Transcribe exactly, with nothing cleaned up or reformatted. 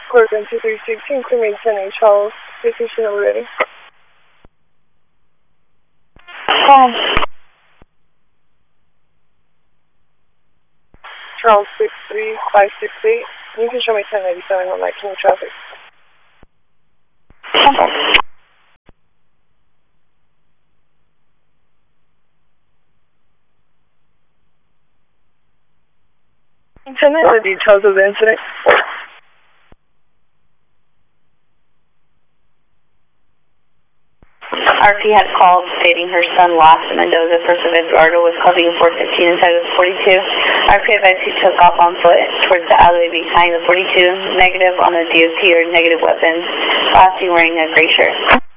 Corcoran two three six, crewmate ten eight, Charles, station over ready. Call. Charles six three five six eight, you can show me ten eighty-seven on that King traffic. Lieutenant, the details of the incident. R P had called stating her son lost Mendoza, first of Eduardo, was causing four fifteen inside of the forty-two. R P advised he took off on foot towards the alleyway behind the forty-two, negative on the D O T or negative weapons, lastly wearing a gray shirt.